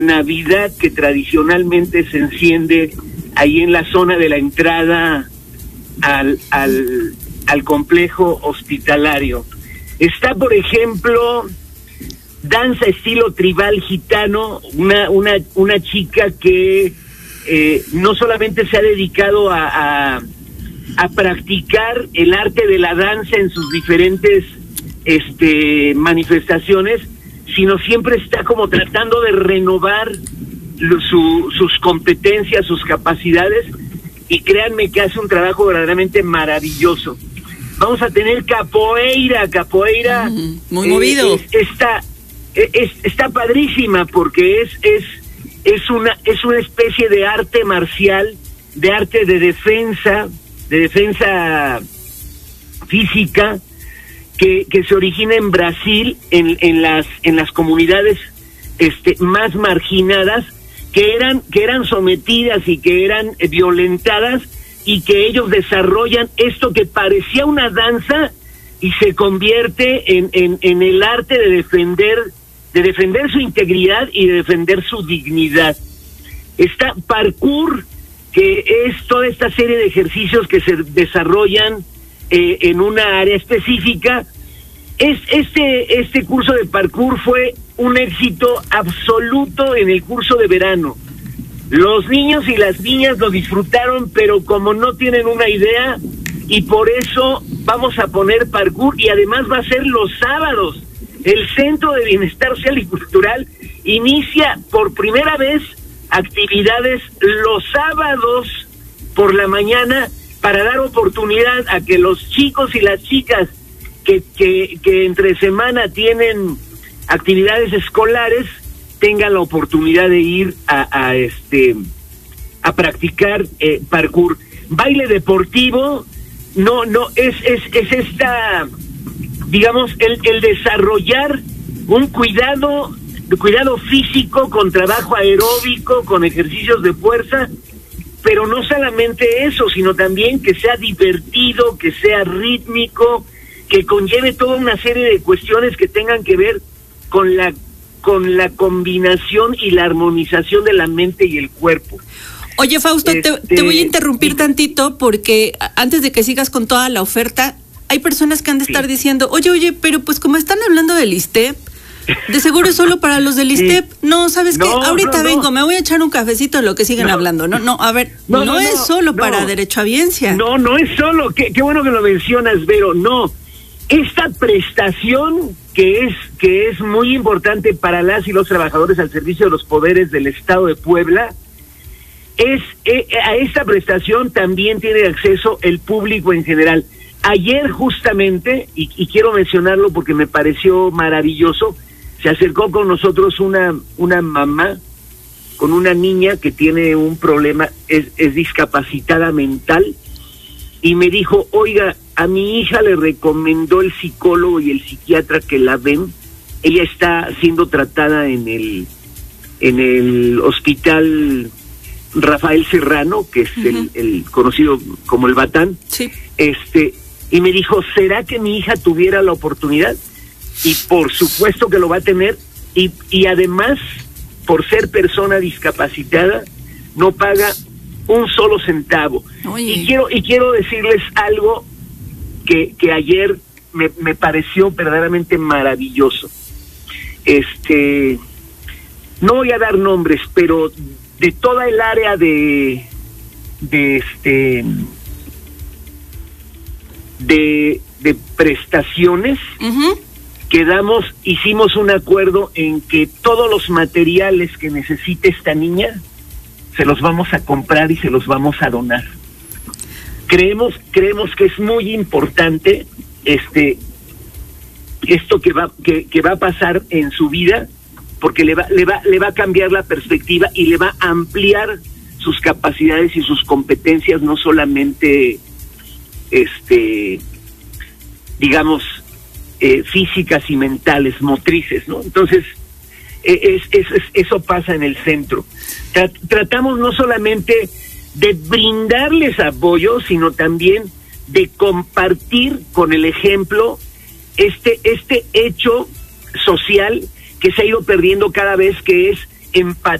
Navidad que tradicionalmente se enciende ahí en la zona de la entrada al complejo hospitalario. Está, por ejemplo, danza estilo tribal gitano, una chica que no solamente se ha dedicado a practicar el arte de la danza en sus diferentes manifestaciones, sino siempre está como tratando de renovar sus competencias, sus capacidades, y créanme que hace un trabajo verdaderamente maravilloso. Vamos a tener capoeira, muy movido. Está padrísima porque es una especie de arte marcial, de arte de defensa física, que se origina en Brasil, en las comunidades más marginadas, que eran sometidas y que eran violentadas, y que ellos desarrollan esto que parecía una danza y se convierte en el arte de defender su integridad y de defender su dignidad. Está parkour, que es toda esta serie de ejercicios que se desarrollan en una área específica. Este curso de parkour fue un éxito absoluto en el curso de verano. Los niños y las niñas lo disfrutaron, pero como no tienen una idea, y por eso vamos a poner parkour, y además va a ser los sábados. El Centro de Bienestar Social y Cultural inicia por primera vez actividades los sábados por la mañana, para dar oportunidad a que los chicos y las chicas que entre semana tienen actividades escolares tengan la oportunidad de ir a practicar parkour. Baile deportivo, es esta, digamos, el desarrollar un cuidado físico con trabajo aeróbico, con ejercicios de fuerza, pero no solamente eso, sino también que sea divertido, que sea rítmico, que conlleve toda una serie de cuestiones que tengan que ver con la combinación y la armonización de la mente y el cuerpo. Oye, Fausto, te voy a interrumpir tantito, porque antes de que sigas con toda la oferta, hay personas que han de estar diciendo, oye, pero pues como están hablando del ISSSTEP, de seguro es solo para los del ISSSTEP. No, ¿sabes qué? Ahorita vengo, me voy a echar un cafecito en lo que siguen hablando. No es solo para derechohabiencia. No es solo, qué bueno que lo mencionas, Vero. No, esta prestación que es muy importante para las y los trabajadores al servicio de los poderes del Estado de Puebla, a esta prestación también tiene acceso el público en general. Ayer justamente, y quiero mencionarlo porque me pareció maravilloso, se acercó con nosotros una mamá con una niña que tiene un problema, es discapacitada mental, y me dijo, oiga, a mi hija le recomendó el psicólogo y el psiquiatra que la ven. Ella está siendo tratada en el hospital Rafael Serrano, que es el conocido como el Batán. Sí. Y me dijo, ¿será que mi hija tuviera la oportunidad? Y por supuesto que lo va a tener, y además, por ser persona discapacitada, no paga un solo centavo. Oye. Y quiero decirles algo que ayer me pareció verdaderamente maravilloso. No voy a dar nombres, pero de toda el área de prestaciones, hicimos un acuerdo en que todos los materiales que necesite esta niña se los vamos a comprar y se los vamos a donar. Creemos que es muy importante esto que va a pasar en su vida, porque le va a cambiar la perspectiva y le va a ampliar sus capacidades y sus competencias, no solamente digamos físicas y mentales, motrices, ¿no? Entonces eso pasa en el centro. Tratamos no solamente de brindarles apoyo, sino también de compartir con el ejemplo este hecho social que se ha ido perdiendo cada vez, que es empatía